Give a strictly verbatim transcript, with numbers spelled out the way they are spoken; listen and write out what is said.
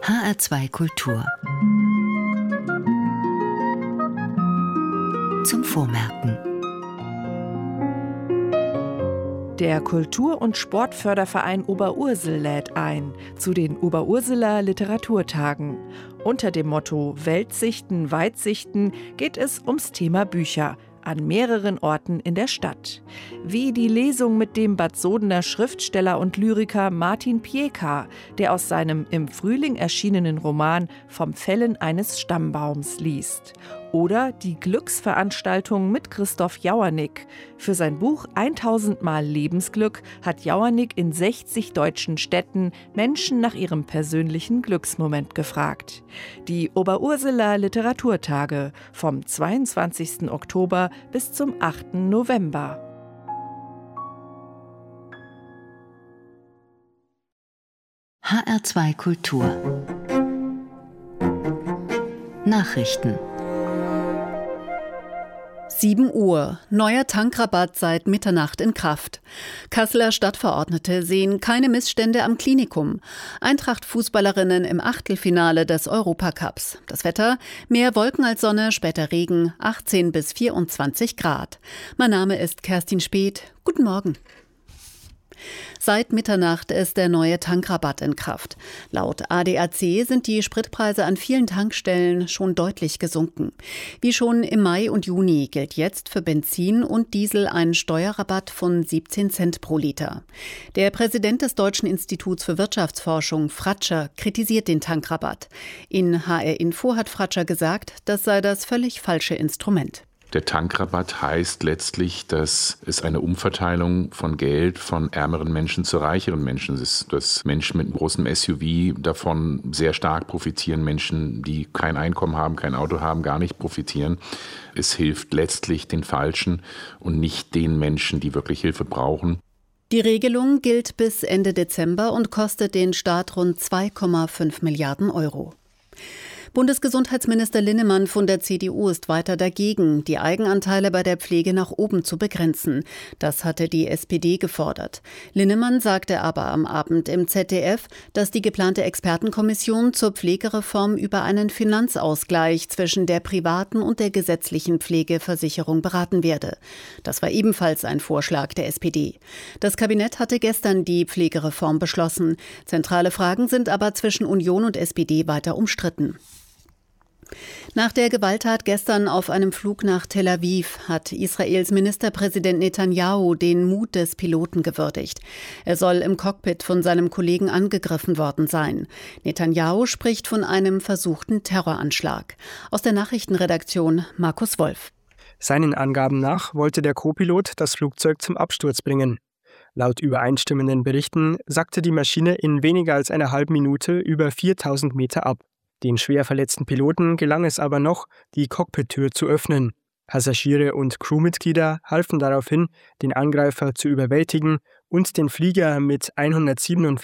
H R zwei Kultur. Zum Vormerken. Der Kultur- und Sportförderverein Oberursel lädt ein zu den Oberurseler Literaturtagen. Unter dem Motto Weltsichten, Weitsichten geht es ums Thema Bücher an mehreren Orten in der Stadt. Wie die Lesung mit dem Bad Sodener Schriftsteller und Lyriker Martin Pieka, der aus seinem im Frühling erschienenen Roman Vom Fällen eines Stammbaums liest. Oder die Glücksveranstaltung mit Christoph Jauernick. Für sein Buch tausend Mal Lebensglück hat Jauernick in sechzig deutschen Städten Menschen nach ihrem persönlichen Glücksmoment gefragt. Die Oberurseler Literaturtage vom zweiundzwanzigsten Oktober bis zum achten November. H R zwei Kultur. Nachrichten. sieben Uhr. Neuer Tankrabatt seit Mitternacht in Kraft. Kasseler Stadtverordnete sehen keine Missstände am Klinikum. Eintracht-Fußballerinnen im Achtelfinale des Europacups. Das Wetter? Mehr Wolken als Sonne, später Regen, achtzehn bis vierundzwanzig Grad. Mein Name ist Kerstin Speth. Guten Morgen. Seit Mitternacht ist der neue Tankrabatt in Kraft. Laut A D A C sind die Spritpreise an vielen Tankstellen schon deutlich gesunken. Wie schon im Mai und Juni gilt jetzt für Benzin und Diesel ein Steuerrabatt von siebzehn Cent pro Liter. Der Präsident des Deutschen Instituts für Wirtschaftsforschung, Fratscher, kritisiert den Tankrabatt. In H R Info hat Fratscher gesagt, das sei das völlig falsche Instrument. Der Tankrabatt heißt letztlich, dass es eine Umverteilung von Geld von ärmeren Menschen zu reicheren Menschen ist. Dass Menschen mit großem S U V davon sehr stark profitieren, Menschen, die kein Einkommen haben, kein Auto haben, gar nicht profitieren. Es hilft letztlich den Falschen und nicht den Menschen, die wirklich Hilfe brauchen. Die Regelung gilt bis Ende Dezember und kostet den Staat rund zwei Komma fünf Milliarden Euro. Bundesgesundheitsminister Linnemann von der C D U ist weiter dagegen, die Eigenanteile bei der Pflege nach oben zu begrenzen. Das hatte die S P D gefordert. Linnemann sagte aber am Abend im Z D F, dass die geplante Expertenkommission zur Pflegereform über einen Finanzausgleich zwischen der privaten und der gesetzlichen Pflegeversicherung beraten werde. Das war ebenfalls ein Vorschlag der S P D. Das Kabinett hatte gestern die Pflegereform beschlossen. Zentrale Fragen sind aber zwischen Union und S P D weiter umstritten. Nach der Gewalttat gestern auf einem Flug nach Tel Aviv hat Israels Ministerpräsident Netanyahu den Mut des Piloten gewürdigt. Er soll im Cockpit von seinem Kollegen angegriffen worden sein. Netanyahu spricht von einem versuchten Terroranschlag. Aus der Nachrichtenredaktion Markus Wolf. Seinen Angaben nach wollte der Co-Pilot das Flugzeug zum Absturz bringen. Laut übereinstimmenden Berichten sackte die Maschine in weniger als einer halben Minute über viertausend Meter ab. Den schwer verletzten Piloten gelang es aber noch, die Cockpittür zu öffnen. Passagiere und Crewmitglieder halfen daraufhin, den Angreifer zu überwältigen und den Flieger mit hundertsiebenundvierzig